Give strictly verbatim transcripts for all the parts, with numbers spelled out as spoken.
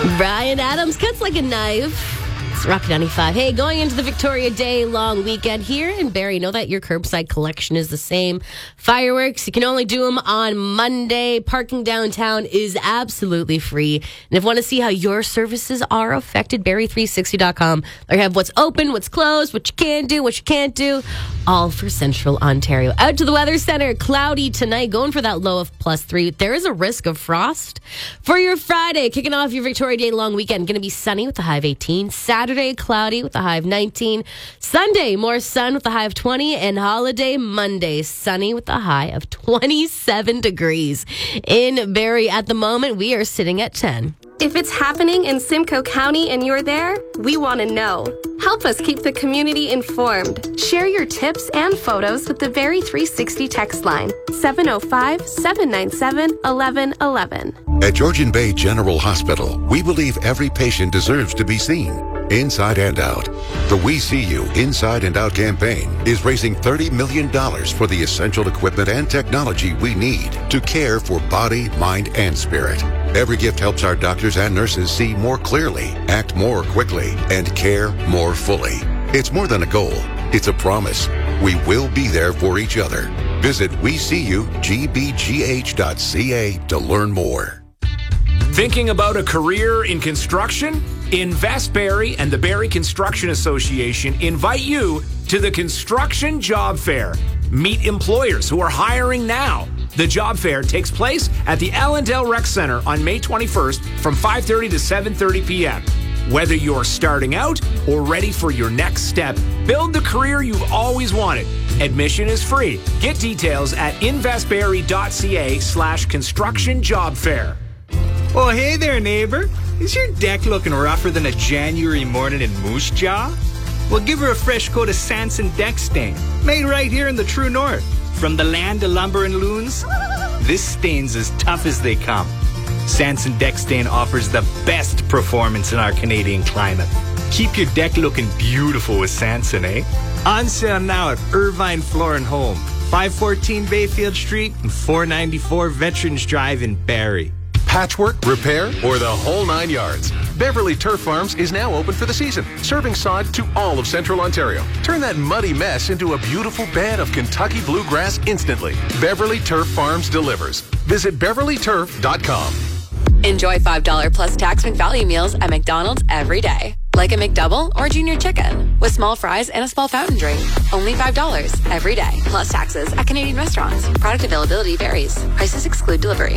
Bryan Adams cuts like a knife. It's Rock ninety-five. Hey, going into the Victoria Day long weekend here in Barrie, know that your curbside collection is the same. Fireworks, you can only do them on Monday. Parking downtown is absolutely free. And if you want to see how your services are affected, Barrie three sixty dot com. They have what's open, what's closed, what you can do, what you can't do, all for Central Ontario. Out to the Weather Center, cloudy tonight, going for that low of plus three. There is a risk of frost. For your Friday, kicking off your Victoria Day long weekend, going to be sunny with a high of eighteen. Saturday, cloudy with a high of nineteen. Sunday, more sun with a high of twenty. And holiday Monday, sunny with a high of twenty-seven degrees. In Barrie at the moment, we are sitting at ten. If it's happening in Simcoe County and you're there, we want to know. Help us keep the community informed. Share your tips and photos with the Barrie three sixty text line, seven oh five, seven nine seven, one one one one. At Georgian Bay General Hospital, we believe every patient deserves to be seen, inside and out. The We See You Inside and Out campaign is raising thirty million dollars for the essential equipment and technology we need to care for body, mind, and spirit. Every gift helps our doctors and nurses see more clearly, act more quickly, and care more fully. It's more than a goal. It's a promise. We will be there for each other. Visit we see you g b g h dot c a to learn more. Thinking about a career in construction? Invest Barrie and the Barrie Construction Association invite you to the Construction Job Fair. Meet employers who are hiring now. The job fair takes place at the Allendale Rec Center on May twenty-first from five thirty to seven thirty p.m. Whether you're starting out or ready for your next step, build the career you've always wanted. Admission is free. Get details at investbarrie.ca slash construction job fair. Oh, hey there, neighbor. Is your deck looking rougher than a January morning in Moose Jaw? Well, give her a fresh coat of Sanson Deck Stain, made right here in the True North. From the land of lumber and loons, this stain's as tough as they come. Sanson Deck Stain offers the best performance in our Canadian climate. Keep your deck looking beautiful with Sanson, eh? On sale now at Irvine Floor and Home, five fourteen Bayfield Street and four ninety-four Veterans Drive in Barrie. Patchwork, repair, or the whole nine yards. Beverly Turf Farms is now open for the season, serving sod to all of Central Ontario. Turn that muddy mess into a beautiful bed of Kentucky bluegrass instantly. Beverly Turf Farms delivers. Visit beverly turf dot com. Enjoy five dollars plus tax and value meals at McDonald's every day. Like a McDouble or Junior Chicken with small fries and a small fountain drink. Only five dollars every day, plus taxes at Canadian restaurants. Product availability varies. Prices exclude delivery.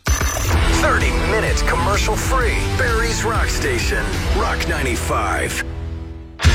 thirty minutes commercial free. Barrie's Rock Station. Rock ninety-five.